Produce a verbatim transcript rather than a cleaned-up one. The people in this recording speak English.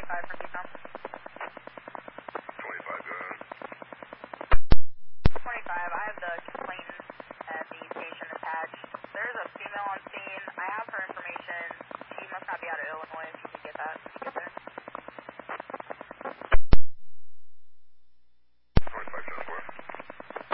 twenty-five from Decom. twenty-five, go ahead. twenty-five, I have the